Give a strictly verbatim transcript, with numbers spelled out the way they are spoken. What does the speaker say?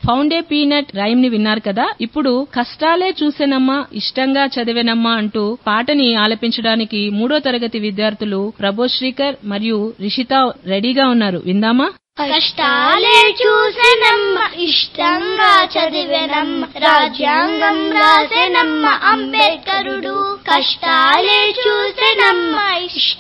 ఫౌండే peanut rhyme ని విన్నారు కదా. ఇప్పుడు కష్టాలే చూసెనమ్మా ఇష్టంగా చదివెనమ్మా అంటూ పాటని ఆలపించడానికి మూడో తరగతి విద్యార్థులు ప్రభోశ్రీకర్ మరియు రిషిత రెడీగా ఉన్నారు. విందామా? కష్టాలే చూసెనమ్మ ఇష్టంగా చదివెనమ్మ రాజ్యాంగం రాసెనమ్మ అంబేద్కరుడు. కష్టాలే చూసెనమ్మ